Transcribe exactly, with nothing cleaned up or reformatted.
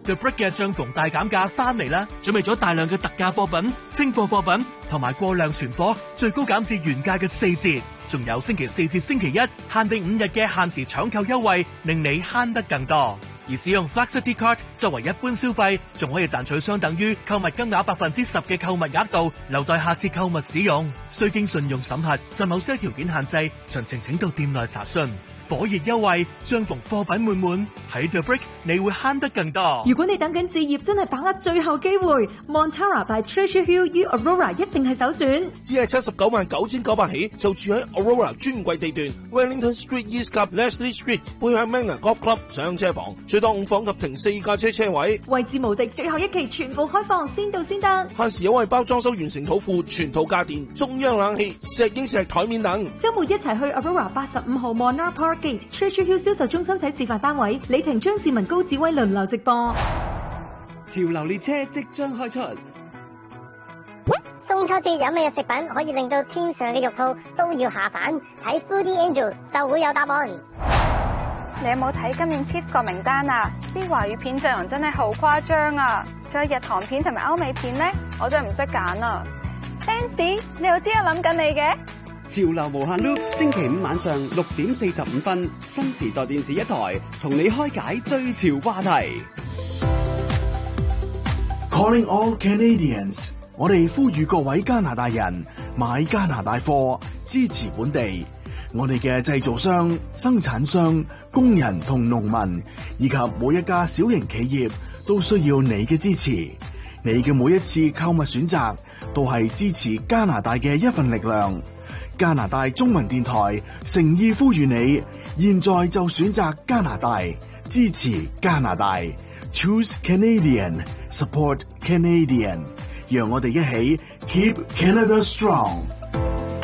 The Brick 嘅帳篷大減價翻嚟啦！準備咗大量嘅特價貨品、清貨貨品同埋過量存貨，最高減至原價嘅四折。仲有星期四至星期一限定五日嘅限時搶購優惠，令你慳得更多。而使用 Flexity Card 作為一般消費，仲可以賺取相等於購物金額百分之十嘅購物額度，留待下次購物使用。需經信用審核，受某些條件限制，詳情請到店內查詢。火熱優惠，相逢貨品滿滿，喺 The Brick 你會慳得更多。 如果你等緊置業，真係把握最後機會 ，Montara by Treasure Hill U Aurora 一定係首選。 只係七十九萬九千九百起，就住喺 Aurora 專櫃地段 ，Wellington Street East 及 Leslie Street 背向 Manor Golf Club 上車房，最多五房及停四架車車位。 位置無敵，最後一期全部開放，先到先得。 限時優惠包裝修完成土庫、全套家電、中央冷氣、石英石台面等。 週末一齊去 Aurora 八十五號 Monarch Parkgate Treasure Hill 銷售中心睇示範單位，李婷、張志文、高子威輪流直播。 潮流列車即將開出， 中秋節有咩食品可以令到天上嘅肉兔都要下凡？睇 Foodie Angels 就會有答案。 你有冇睇今年 Chief 個名單啊？啲華語片陣容真係好誇張啊！仲有日韓片同埋歐美片呢，我真係唔識揀啊 ！Fans， 你又知我諗緊你嘅？ 潮流無限 loop， 星期五晚上六點四十五分，新時代電視一台同你開解最潮話題。 Calling all Canadians， 我哋呼籲各位加拿大人買加拿大貨，支持本地。我哋嘅製造商、生產商、工人同農民，以及每一家小型企業，都需要你嘅支持。你嘅每一次購物選擇，都係支持加拿大嘅一份力量。加拿大中文電台誠意呼籲你，現在就選擇加拿大，支持加拿大 ，Choose Canadian, Support Canadian， 讓我哋一起 Keep Canada Strong。